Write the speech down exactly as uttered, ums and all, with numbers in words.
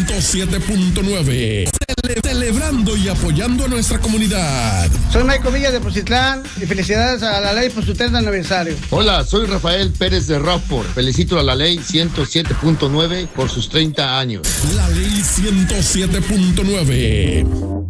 ciento siete punto nueve. Cele- celebrando y apoyando a nuestra comunidad. Soy Michael Villa de Poncitlán y felicidades a la ley por su treinta aniversario. Hola, soy Rafael Pérez de Rockport. Felicito a la ley ciento siete punto nueve por sus treinta años. La ley ciento siete punto nueve.